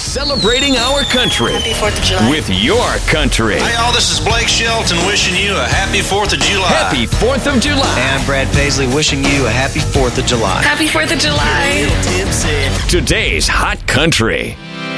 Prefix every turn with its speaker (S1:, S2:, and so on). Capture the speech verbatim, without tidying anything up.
S1: Celebrating our country.
S2: Happy fourth of July.
S1: With your country.
S3: Hey, y'all, this is Blake Shelton wishing you a happy fourth of July.
S1: Happy fourth of July.
S4: And Brad Paisley wishing you a happy fourth of July.
S2: Happy fourth of July.
S1: Today's Hot Country.